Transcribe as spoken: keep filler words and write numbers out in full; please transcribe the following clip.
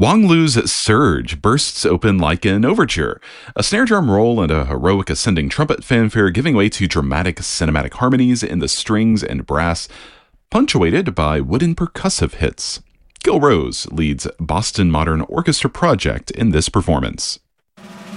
Wang Lu's Surge bursts open like an overture, a snare drum roll and a heroic ascending trumpet fanfare giving way to dramatic cinematic harmonies in the strings and brass, punctuated by wooden percussive hits. Gil Rose leads Boston Modern Orchestra Project in this performance.